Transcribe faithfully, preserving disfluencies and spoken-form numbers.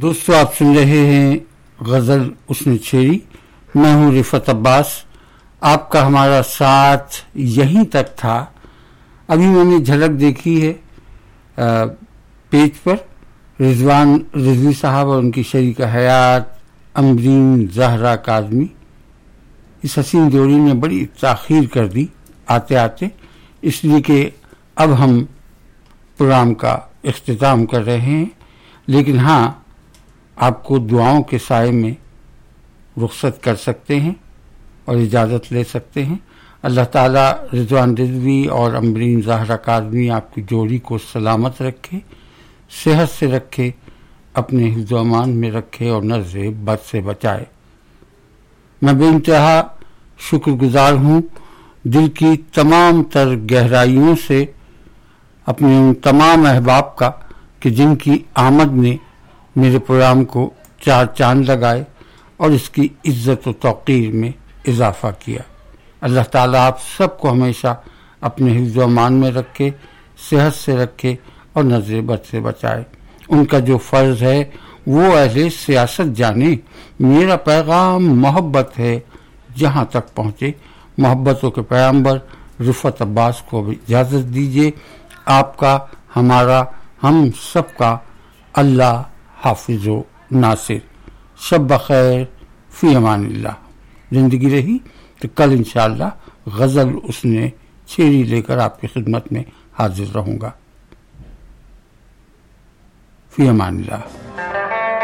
دوستو آپ سن رہے ہیں غزل اس نے چھیڑی. میں ہوں رفعت عباس. آپ کا ہمارا ساتھ یہیں تک تھا. ابھی میں نے جھلک دیکھی ہے پیج پر رضوان رضوی صاحب اور ان کی شریک حیات امبرین زہرا کاظمی. اس حسین جوڑی نے بڑی تاخیر کر دی آتے آتے، اس لیے کہ اب ہم پروگرام کا اختتام کر رہے ہیں. لیکن ہاں، آپ کو دعاؤں کے سائے میں رخصت کر سکتے ہیں اور اجازت لے سکتے ہیں. اللہ تعالیٰ رضوان رضوی اور امبرین زہرا کاظمی آپ کی جوڑی کو سلامت رکھے، صحت سے رکھے، اپنے حفظ و امان میں رکھے اور نظر بد سے بچائے. میں بے انتہا شکر گزار ہوں دل کی تمام تر گہرائیوں سے اپنے ان تمام احباب کا کہ جن کی آمد نے میرے پروگرام کو چار چاند لگائے اور اس کی عزت و توقیر میں اضافہ کیا. اللہ تعالیٰ آپ سب کو ہمیشہ اپنے حفظ و امان میں رکھے، صحت سے رکھے اور نظر بد سے بچائے. ان کا جو فرض ہے وہ اہل سیاست جانے. میرا پیغام محبت ہے جہاں تک پہنچے. محبتوں کے پیغمبر رفعت عباس کو بھی اجازت دیجیے. آپ کا، ہمارا، ہم سب کا اللہ حافظ و ناصر. شب بخیر، فی امان اللہ. زندگی رہی تو کل انشاءاللہ غزل اس نے چھیڑی لے کر آپ کی خدمت میں حاضر رہوں گا. فی امان اللہ.